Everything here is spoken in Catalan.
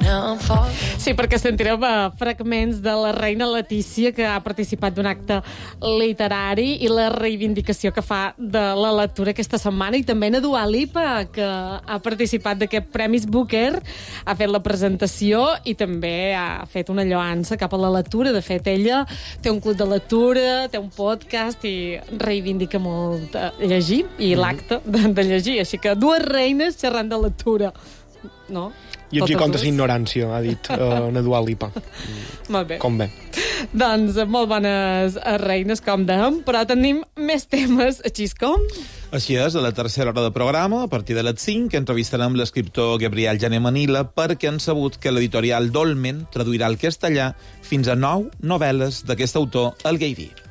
Sí, perquè sentirem fragments de la reina Letícia, que ha participat d'un acte literari, i la reivindicació que fa de la lectura aquesta setmana, i també na Dua Lipa, que ha participat d'aquest Premis Booker, ha fet la presentació i també ha fet una lloança cap a la lectura. De fet, ella té un club de lectura, té un podcast i reivindica molt llegir i l'acte de llegir. Així que dues reines xerrant de lectura, no? Llegir contra la ignorància, ha dit na Dua Lipa. Molt bé. Com bé. Doncs molt bones reines, com dèiem, però tenim més temes, així com... Així és, a la tercera hora de programa, a partir de les 5, entrevistarem l'escriptor Gabriel Jané Manila perquè han sabut que l'editorial Dolmen traduirà al castellà fins a 9 novel·les d'aquest autor, el Gairí.